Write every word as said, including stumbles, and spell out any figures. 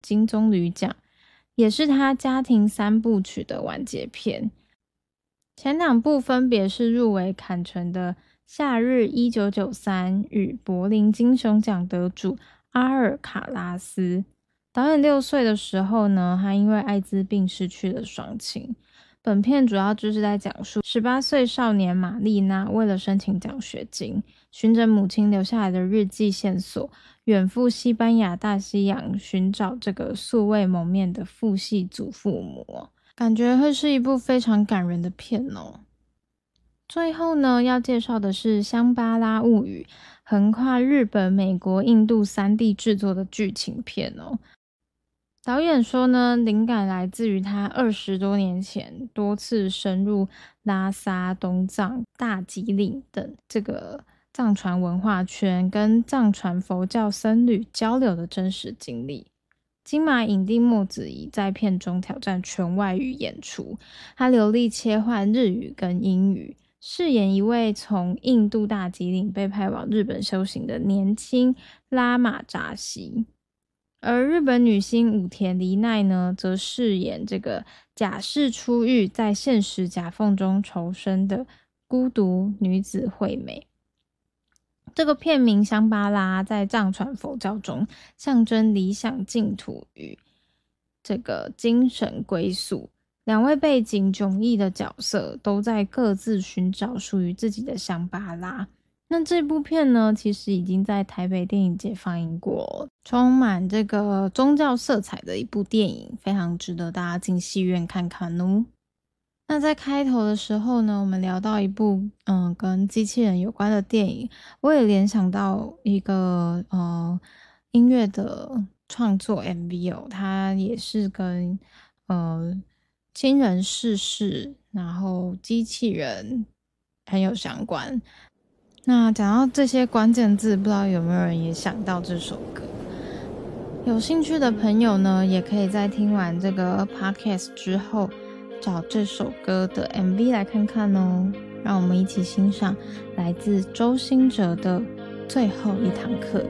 金棕榈奖，也是他家庭三部曲的完结片。前两部分别是入围坎城的《夏日一九九三》与柏林金熊奖得主阿尔卡拉斯。导演六岁的时候呢，他因为艾滋病失去了双亲。本片主要就是在讲述十八岁少年玛丽娜为了申请奖学金，循着母亲留下来的日记线索，远赴西班牙大西洋寻找这个素未谋面的父系祖父母，感觉会是一部非常感人的片哦。最后呢，要介绍的是《香巴拉物语》，横跨日本、美国、印度三地制作的剧情片哦。导演说呢，灵感来自于他二十多年前多次深入拉萨、东藏、大吉岭等这个藏传文化圈，跟藏传佛教僧侣交流的真实经历。金马影帝莫子仪在片中挑战全外语演出，他流利切换日语跟英语，饰演一位从印度大吉岭被派往日本修行的年轻拉玛扎西。而日本女星武田梨奈呢，则饰演这个假释出狱，在现实夹缝中求生的孤独女子惠美。这个片名香巴拉在藏传佛教中象征理想净土与这个精神归宿。两位背景迥异的角色都在各自寻找属于自己的香巴拉。那这部片呢，其实已经在台北电影节放映过，充满这个宗教色彩的一部电影，非常值得大家进戏院看看哦。那在开头的时候呢，我们聊到一部嗯跟机器人有关的电影，我也联想到一个呃音乐的创作 M V 哦，它也是跟呃亲人逝世，然后机器人很有相关。那讲到这些关键字，不知道有没有人也想到这首歌？有兴趣的朋友呢，也可以在听完这个 podcast 之后，找这首歌的 M V 来看看哦。让我们一起欣赏来自周兴哲的《最后一堂课》。